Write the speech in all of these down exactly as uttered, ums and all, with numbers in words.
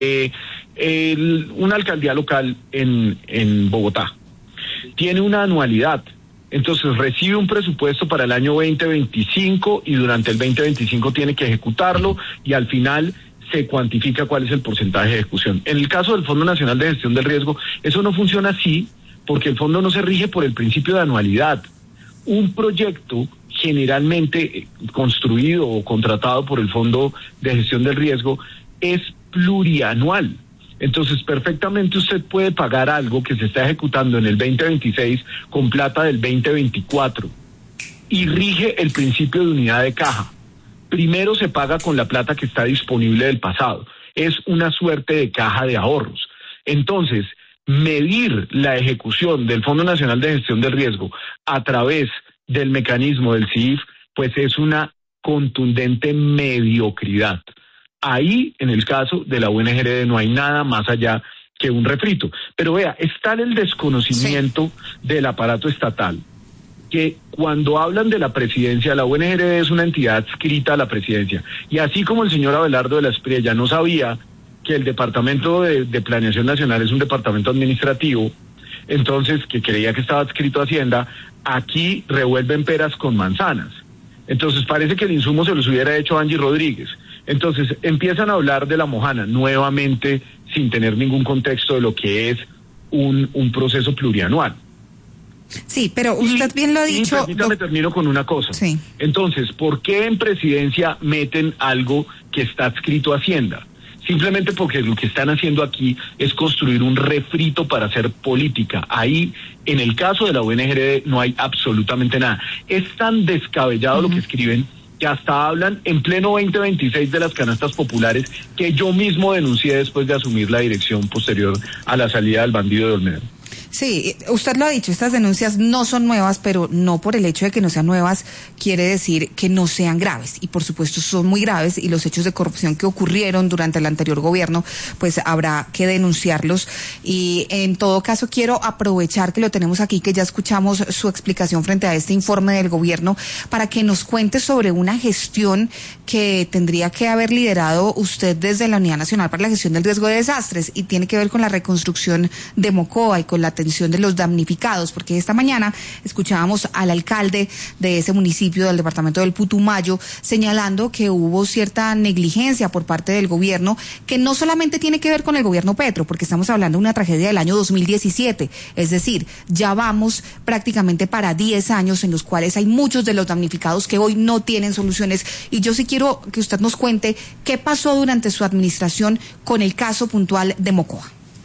Eh, el, una alcaldía local en, en Bogotá tiene una anualidad, entonces recibe un presupuesto para el año veinte veinticinco y durante el veinte veinticinco tiene que ejecutarlo y al final se cuantifica cuál es el porcentaje de ejecución. En el caso del Fondo Nacional de Gestión del Riesgo, eso no funciona así porque el fondo no se rige por el principio de anualidad. Un proyecto generalmente construido o contratado por el Fondo de Gestión del Riesgo es plurianual. Entonces, perfectamente usted puede pagar algo que se está ejecutando en el veinte veintiséis con plata del veinte veinticuatro y rige el principio de unidad de caja. Primero se paga con la plata que está disponible del pasado. Es una suerte de caja de ahorros. Entonces, medir la ejecución del Fondo Nacional de Gestión del Riesgo a través del mecanismo del C I F, pues es una contundente mediocridad. Ahí, en el caso de la U N G R D, no hay nada más allá que un refrito. Pero vea, está el desconocimiento sí. del aparato estatal, que cuando hablan de la presidencia, la U N G R D es una entidad adscrita a la presidencia. Y así como el señor Abelardo de la Espriella no sabía que el Departamento de, de Planeación Nacional es un departamento administrativo, entonces que creía que estaba adscrito a Hacienda, aquí revuelven peras con manzanas. Entonces parece que el insumo se los hubiera hecho Angie Rodríguez. Entonces empiezan a hablar de la Mojana nuevamente sin tener ningún contexto de lo que es un, un proceso plurianual. Sí, pero usted y, bien lo ha dicho. Y permítame, termino con una cosa. Sí. Entonces, ¿por qué en presidencia meten algo que está adscrito a Hacienda? Simplemente porque lo que están haciendo aquí es construir un refrito para hacer política. Ahí, en el caso de la U N G R D, no hay absolutamente nada. Es tan descabellado uh-huh. lo que escriben que hasta hablan en pleno veinte veintiséis de las canastas populares que yo mismo denuncié después de asumir la dirección posterior a la salida del bandido de Olmedo. Sí, usted lo ha dicho, estas denuncias no son nuevas, pero no por el hecho de que no sean nuevas quiere decir que no sean graves. Y por supuesto son muy graves y los hechos de corrupción que ocurrieron durante el anterior gobierno, pues habrá que denunciarlos. Y en todo caso quiero aprovechar que lo tenemos aquí, que ya escuchamos su explicación frente a este informe del gobierno, para que nos cuente sobre una gestión que tendría que haber liderado usted desde la Unidad Nacional para la Gestión del Riesgo de Desastres y tiene que ver con la reconstrucción de Mocoa y con la atención de los damnificados, porque esta mañana escuchábamos al alcalde de ese municipio del departamento del Putumayo señalando que hubo cierta negligencia por parte del gobierno, que no solamente tiene que ver con el gobierno Petro, porque estamos hablando de una tragedia del año dos mil diecisiete, es decir, ya vamos prácticamente para diez años en los cuales hay muchos de los damnificados que hoy no tienen soluciones, y yo sí quiero que usted nos cuente qué pasó durante su administración con el caso puntual de Mocoa.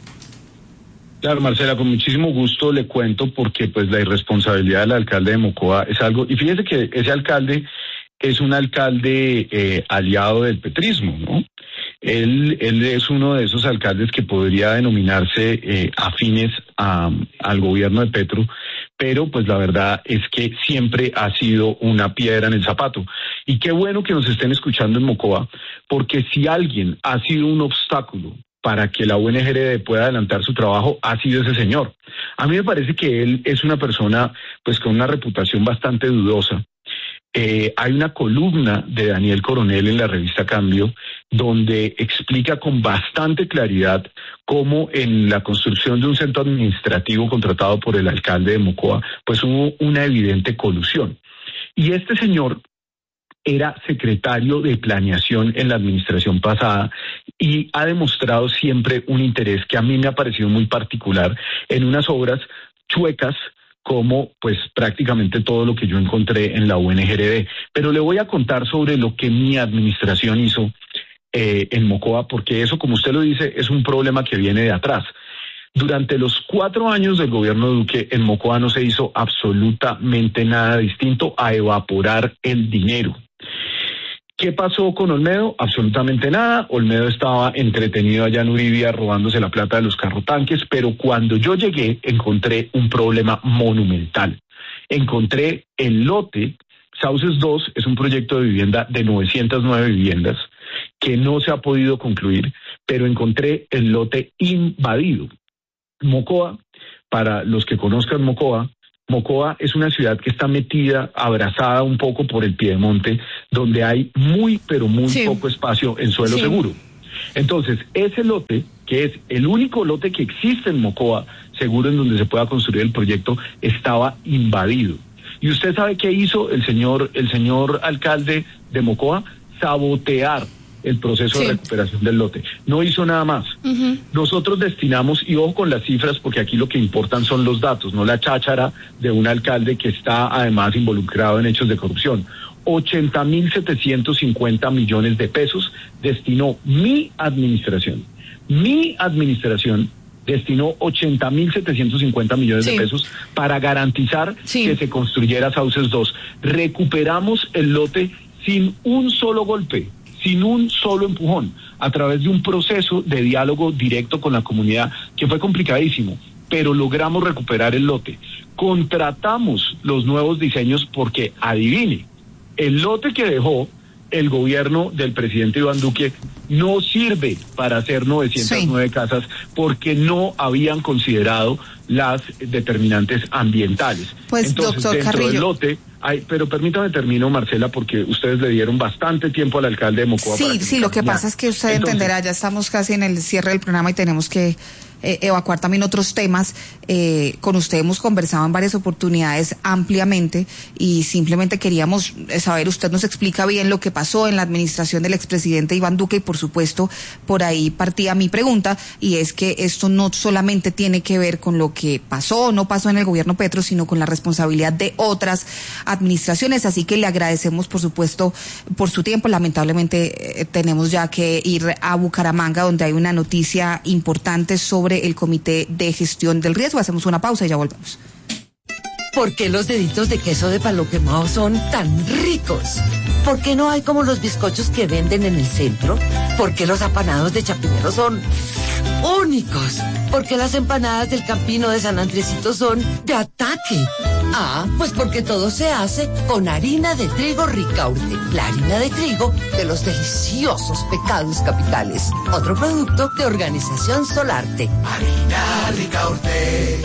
Claro, Marcela, con muchísimo gusto le cuento, porque pues la irresponsabilidad del alcalde de Mocoa es algo, y fíjese que ese alcalde es un alcalde eh, aliado del petrismo, ¿no? Él, él es uno de esos alcaldes que podría denominarse eh, afines a, al gobierno de Petro, pero pues la verdad es que siempre ha sido una piedra en el zapato. Y qué bueno que nos estén escuchando en Mocoa, porque si alguien ha sido un obstáculo para que la U N G R D pueda adelantar su trabajo, ha sido ese señor. A mí me parece que él es una persona pues con una reputación bastante dudosa. Eh, hay una columna de Daniel Coronel en la revista Cambio donde explica con bastante claridad cómo en la construcción de un centro administrativo contratado por el alcalde de Mocoa pues hubo una evidente colusión. Y este señor era secretario de planeación en la administración pasada y ha demostrado siempre un interés que a mí me ha parecido muy particular en unas obras chuecas como pues prácticamente todo lo que yo encontré en la U N G R D. Pero le voy a contar sobre lo que mi administración hizo eh, en Mocoa, porque eso, como usted lo dice, es un problema que viene de atrás. Durante los cuatro años del gobierno Duque, en Mocoa no se hizo absolutamente nada distinto a evaporar el dinero. ¿Qué pasó con Olmedo? Absolutamente nada. Olmedo estaba entretenido allá en Uribia robándose la plata de los carrotanques, pero cuando yo llegué encontré un problema monumental. Encontré el lote, Sauces dos es un proyecto de vivienda de novecientas nueve viviendas que no se ha podido concluir, pero encontré el lote invadido. Mocoa, para los que conozcan Mocoa, Mocoa es una ciudad que está metida, abrazada un poco por el piedemonte, donde hay muy, pero muy sí. poco espacio en suelo sí. seguro. Entonces, ese lote, que es el único lote que existe en Mocoa, seguro en donde se pueda construir el proyecto, estaba invadido. ¿Y usted sabe qué hizo el señor, el señor alcalde de Mocoa? Sabotear el proceso sí. de recuperación del lote. No hizo nada más. Uh-huh. Nosotros destinamos, y ojo con las cifras, porque aquí lo que importan son los datos, no la cháchara de un alcalde que está además involucrado en hechos de corrupción. ochenta mil setecientos cincuenta millones de pesos destinó mi administración. Mi administración destinó ochenta mil setecientos cincuenta millones sí. de pesos para garantizar sí. que se construyera Sauces dos. Recuperamos el lote sin un solo golpe, sin un solo empujón, a través de un proceso de diálogo directo con la comunidad que fue complicadísimo, pero logramos recuperar el lote. Contratamos los nuevos diseños porque, adivine, el lote que dejó el gobierno del presidente Iván Duque no sirve para hacer novecientas nueve sí. casas porque no habían considerado las determinantes ambientales. Pues, entonces, doctor dentro Carrillo. del lote, hay, pero permítame termino, Marcela, porque ustedes le dieron bastante tiempo al alcalde de Mocoa. Sí, para que sí, lo que pasa es que usted entonces, entenderá, ya estamos casi en el cierre del programa y tenemos que eh, evacuar también otros temas. Eh, con usted hemos conversado en varias oportunidades ampliamente y simplemente queríamos saber, usted nos explica bien lo que pasó en la administración del expresidente Iván Duque y por supuesto por ahí partía mi pregunta, y es que esto no solamente tiene que ver con lo que pasó o no pasó en el gobierno Petro, sino con la responsabilidad de otras administraciones, así que le agradecemos por supuesto por su tiempo. Lamentablemente eh, tenemos ya que ir a Bucaramanga, donde hay una noticia importante sobre el Comité de Gestión del Riesgo. Hacemos una pausa y ya volvemos. ¿Por qué los deditos de queso de palo quemado son tan ricos? ¿Por qué no hay como los bizcochos que venden en el centro? ¿Por qué los apanados de Chapinero son únicos? ¿Por qué las empanadas del Campino de San Andresito son de ataque? Ah, pues porque todo se hace con harina de trigo Ricaurte, la harina de trigo de los deliciosos pecados capitales. Otro producto de Organización Solarte. Harina Ricaurte.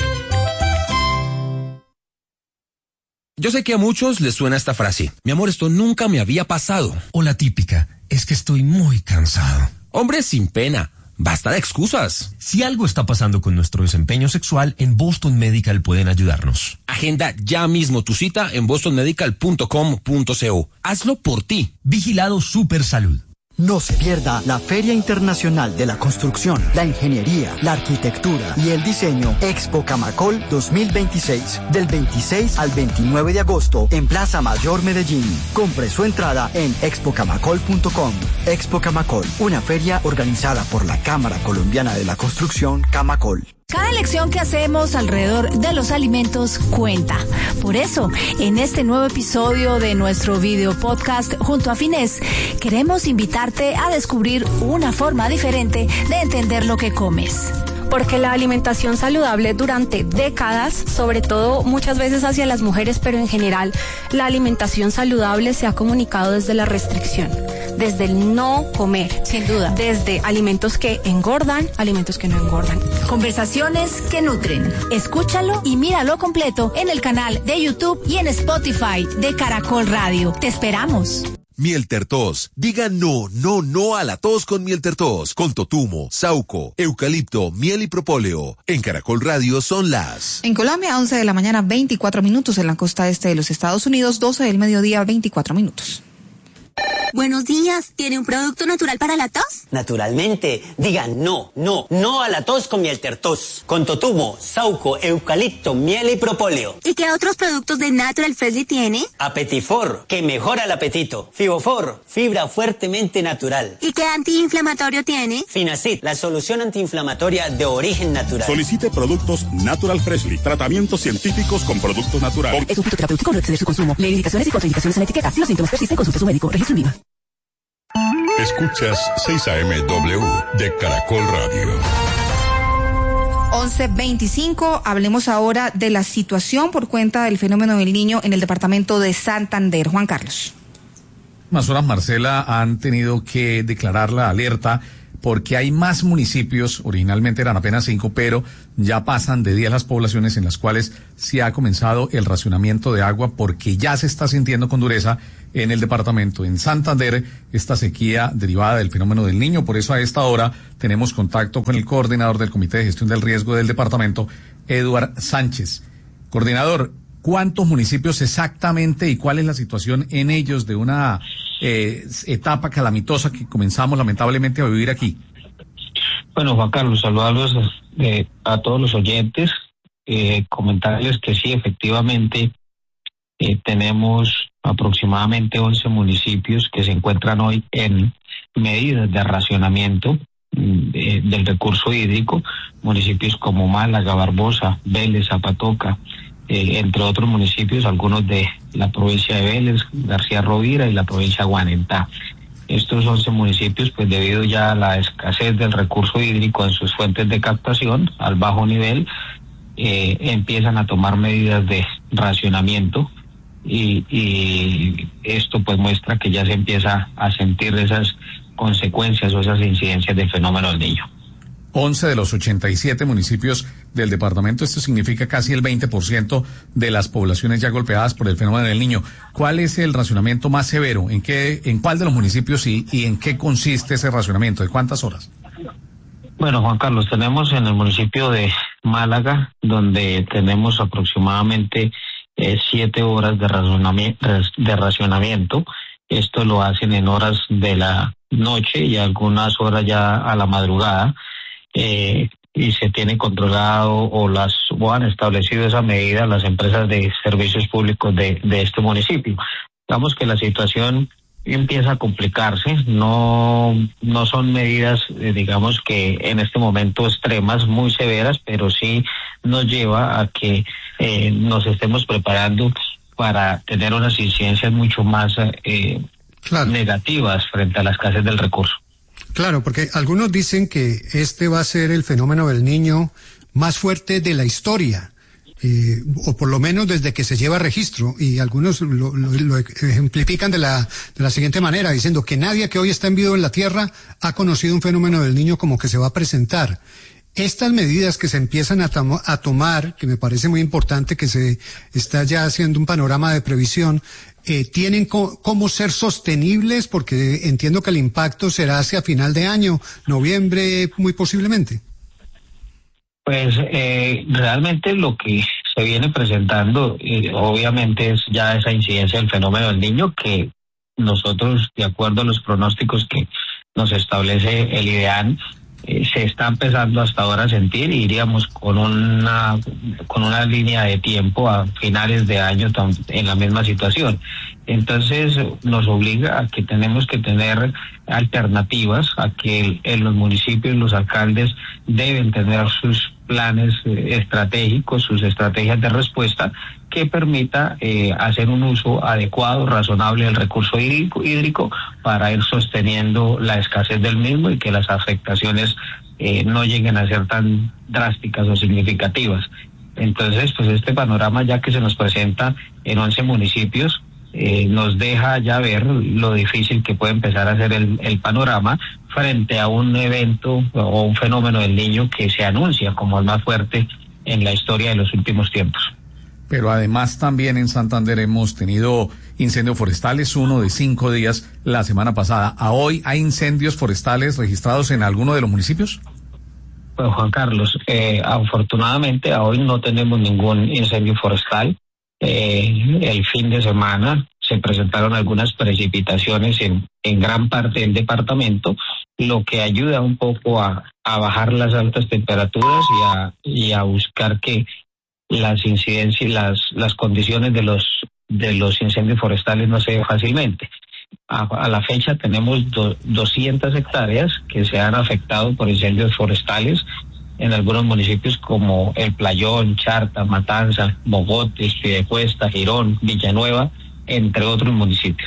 Yo sé que a muchos les suena esta frase: mi amor, esto nunca me había pasado. O la típica: es que estoy muy cansado. Hombre, sin pena, basta de excusas. Si algo está pasando con nuestro desempeño sexual, en Boston Medical pueden ayudarnos. Agenda ya mismo tu cita en boston medical punto com punto co. Hazlo por ti. Vigilado Supersalud. No se pierda la Feria Internacional de la Construcción, la Ingeniería, la Arquitectura y el Diseño Expo Camacol dos mil veintiséis, del veintiséis al veintinueve de agosto en Plaza Mayor Medellín. Compre su entrada en expo camacol punto com. Expo Camacol, una feria organizada por la Cámara Colombiana de la Construcción, Camacol. Cada elección que hacemos alrededor de los alimentos cuenta. Por eso, en este nuevo episodio de nuestro video podcast junto a Finés, queremos invitarte a descubrir una forma diferente de entender lo que comes. Porque la alimentación saludable durante décadas, sobre todo muchas veces hacia las mujeres, pero en general, la alimentación saludable se ha comunicado desde la restricción, desde el no comer. Sin duda. Desde alimentos que engordan, alimentos que no engordan. Conversaciones que nutren. Escúchalo y míralo completo en el canal de YouTube y en Spotify de Caracol Radio. Te esperamos. Miel Tertos. Diga no, no, no a la tos con Miel Tertos. Con totumo, sauco, eucalipto, miel y propóleo. En Caracol Radio son las... En Colombia, once de la mañana, veinticuatro minutos. En la costa este de los Estados Unidos, doce del mediodía, veinticuatro minutos. Buenos días, ¿tiene un producto natural para la tos? Naturalmente, diga no, no, no a la tos con Miel Tertos. Con totumo, sauco, eucalipto, miel y propóleo. ¿Y qué otros productos de Natural Freshly tiene? Apetifor, que mejora el apetito. Fibofor, fibra fuertemente natural. ¿Y qué antiinflamatorio tiene? Finacid, la solución antiinflamatoria de origen natural. Solicite productos Natural Freshly, tratamientos científicos con productos naturales. Es un fitoterapéutico, no exceder su consumo. Lee indicaciones y contraindicaciones en la etiqueta. Si los síntomas persisten, consulte a su médico. Registro en Viva. Escuchas seis A M W de Caracol Radio. once veinticinco, hablemos ahora de la situación por cuenta del fenómeno del Niño en el departamento de Santander. Juan Carlos. Unas horas, Marcela, han tenido que declarar la alerta porque hay más municipios, originalmente eran apenas cinco, pero ya pasan de diez las poblaciones en las cuales se ha comenzado el racionamiento de agua, porque ya se está sintiendo con dureza en el departamento. En Santander, esta sequía derivada del fenómeno del Niño. Por eso a esta hora tenemos contacto con el coordinador del Comité de Gestión del Riesgo del departamento, Eduard Sánchez. Coordinador, ¿cuántos municipios exactamente y cuál es la situación en ellos de una eh, etapa calamitosa que comenzamos lamentablemente a vivir aquí? Bueno, Juan Carlos, saludarlos eh, a todos los oyentes, eh, comentarles que sí, efectivamente, eh, tenemos aproximadamente once municipios que se encuentran hoy en medidas de racionamiento eh, del recurso hídrico, municipios como Málaga, Barbosa, Vélez, Zapatoca, eh, entre otros municipios, algunos de la provincia de Vélez, García Rovira y la provincia de Guanentá. Estos once municipios, pues debido ya a la escasez del recurso hídrico en sus fuentes de captación, al bajo nivel, eh, empiezan a tomar medidas de racionamiento y, y esto pues muestra que ya se empieza a sentir esas consecuencias o esas incidencias del fenómeno del Niño. once de los ochenta y siete municipios del departamento, esto significa casi el veinte por ciento de las poblaciones ya golpeadas por el fenómeno del Niño. ¿Cuál es el racionamiento más severo? ¿En qué, en cuál de los municipios y, y en qué consiste ese racionamiento? ¿De cuántas horas? Bueno, Juan Carlos, tenemos en el municipio de Málaga, donde tenemos aproximadamente eh, siete horas de racionamiento, de racionamiento. Esto lo hacen en horas de la noche y algunas horas ya a la madrugada. Eh, y se tiene controlado o las o han establecido esa medida las empresas de servicios públicos de, de este municipio. Digamos que la situación empieza a complicarse, no no son medidas, eh, digamos que en este momento extremas, muy severas, pero sí nos lleva a que eh, nos estemos preparando para tener unas incidencias mucho más eh, claro. negativas frente a la escasez del recurso. Claro, porque algunos dicen que este va a ser el fenómeno del Niño más fuerte de la historia, eh, o por lo menos desde que se lleva registro, y algunos lo, lo, lo ejemplifican de la, de la siguiente manera, diciendo que nadie que hoy está en vivo en la Tierra ha conocido un fenómeno del Niño como que se va a presentar. Estas medidas que se empiezan a, tom- a tomar, que me parece muy importante que se está ya haciendo un panorama de previsión, eh, ¿tienen co- cómo ser sostenibles? Porque entiendo que el impacto será hacia final de año, noviembre, muy posiblemente. Pues eh, realmente lo que se viene presentando, eh, obviamente, es ya esa incidencia del fenómeno del Niño, que nosotros, de acuerdo a los pronósticos que nos establece el IDEAN, Eh, se está empezando hasta ahora a sentir, y iríamos con una con una línea de tiempo a finales de año tam, en la misma situación. Entonces nos obliga a que tenemos que tener alternativas, a que en los municipios los alcaldes deben tener sus planes eh, estratégicos, sus estrategias de respuesta que permita eh, hacer un uso adecuado, razonable del recurso hídrico, hídrico para ir sosteniendo la escasez del mismo y que las afectaciones eh, no lleguen a ser tan drásticas o significativas. Entonces, pues este panorama ya que se nos presenta en once municipios, eh, nos deja ya ver lo difícil que puede empezar a ser el, el panorama frente a un evento o un fenómeno del Niño que se anuncia como el más fuerte en la historia de los últimos tiempos. Pero además también en Santander hemos tenido incendios forestales, uno de cinco días la semana pasada. ¿A hoy hay incendios forestales registrados en alguno de los municipios? Pues Juan Carlos, eh, afortunadamente a hoy no tenemos ningún incendio forestal. Eh, el fin de semana se presentaron algunas precipitaciones en, en gran parte del departamento, lo que ayuda un poco a, a bajar las altas temperaturas y a, y a buscar que las incidencias, las las condiciones de los de los incendios forestales no se den fácilmente. A, a la fecha tenemos do, doscientas hectáreas que se han afectado por incendios forestales en algunos municipios como El Playón, Charta, Matanza, Mogotes, Piedecuesta, Girón, Villanueva, entre otros municipios.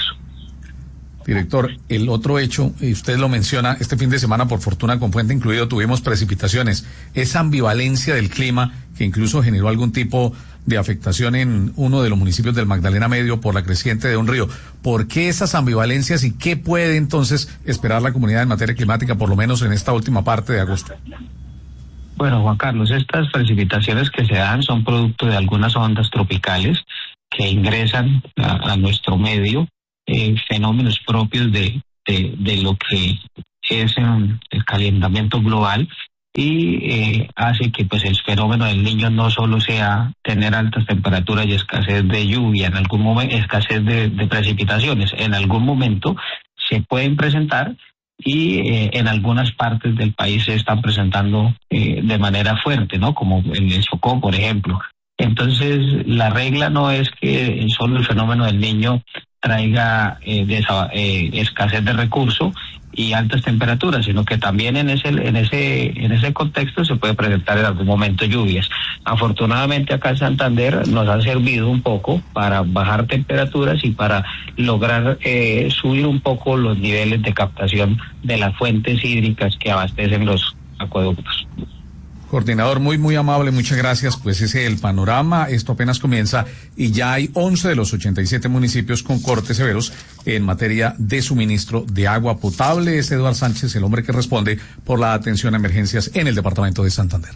Director, el otro hecho, y usted lo menciona, este fin de semana, por fortuna con puente incluido, tuvimos precipitaciones. Esa ambivalencia del clima, que incluso generó algún tipo de afectación en uno de los municipios del Magdalena Medio por la creciente de un río. ¿Por qué esas ambivalencias y qué puede entonces esperar la comunidad en materia climática, por lo menos en esta última parte de agosto? Bueno, Juan Carlos, estas precipitaciones que se dan son producto de algunas ondas tropicales que ingresan a, a nuestro medio, eh, fenómenos propios de, de, de lo que es um, el calentamiento global, y eh, hace que pues el fenómeno del Niño no solo sea tener altas temperaturas y escasez de lluvia, en algún momento escasez de, de precipitaciones, en algún momento se pueden presentar y eh, en algunas partes del país se están presentando eh, de manera fuerte, ¿no? Como en el Chocó, por ejemplo. Entonces, la regla no es que solo el fenómeno del Niño traiga eh, desa, eh, escasez de recursos y altas temperaturas, sino que también en ese en ese en ese contexto se puede presentar en algún momento lluvias. Afortunadamente acá en Santander nos ha servido un poco para bajar temperaturas y para lograr eh, subir un poco los niveles de captación de las fuentes hídricas que abastecen los acueductos. Coordinador, muy, muy amable, muchas gracias. Pues ese es el panorama. Esto apenas comienza y ya hay once de los ochenta y siete municipios con cortes severos en materia de suministro de agua potable. Es Eduardo Sánchez, el hombre que responde por la atención a emergencias en el departamento de Santander.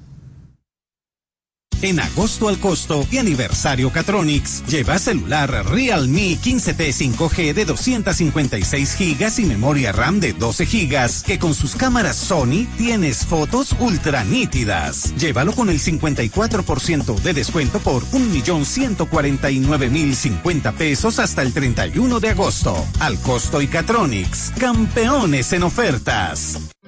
En agosto al costo y aniversario Catronics, lleva celular Realme quince T cinco G de doscientos cincuenta y seis gigas y memoria RAM de doce gigas, que con sus cámaras Sony tienes fotos ultra nítidas. Llévalo con el cincuenta y cuatro por ciento de descuento por un millón ciento cuarenta y nueve mil cincuenta pesos hasta el treinta y uno de agosto. Al costo y Catronics, campeones en ofertas.